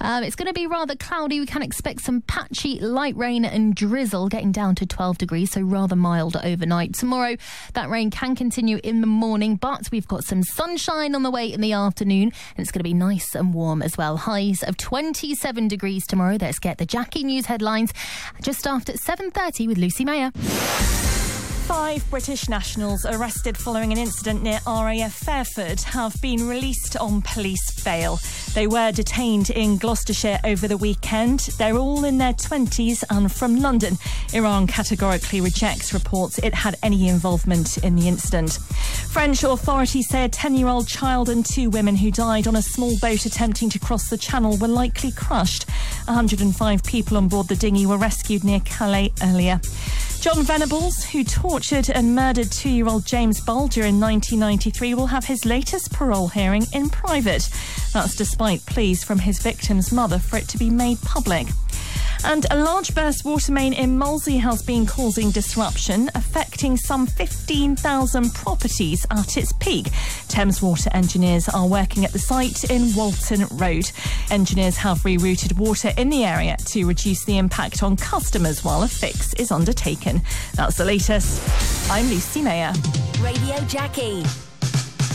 It's going to be rather cloudy. We can expect some patchy light rain and drizzle, getting down to 12 degrees, so rather mild overnight. Tomorrow, that rain can continue in the morning, but we've got some sunshine on the way in the afternoon, and it's going to be nice and warm as well. Highs of 27 degrees tomorrow. Let's get the Jackie News headlines just after 7:30 with Lucy Mayer. 5 British nationals arrested following an incident near RAF Fairford have been released on police bail. They were detained in Gloucestershire over the weekend. They're all in their 20s and from London. Iran categorically rejects reports it had any involvement in the incident. French authorities say a 10-year-old child and 2 women who died on a small boat attempting to cross the channel were likely crushed. 105 people on board the dinghy were rescued near Calais earlier. John Venables, who tortured and murdered 2-year-old James Bulger in 1993, will have his latest parole hearing in private. That's despite pleas from his victim's mother for it to be made public. And a large burst water main in Molesey has been causing disruption, affecting some 15,000 properties at its peak. Thames Water engineers are working at the site in Walton Road. Engineers have rerouted water in the area to reduce the impact on customers while a fix is undertaken. That's the latest. I'm Lucy Mayer. Radio Jackie.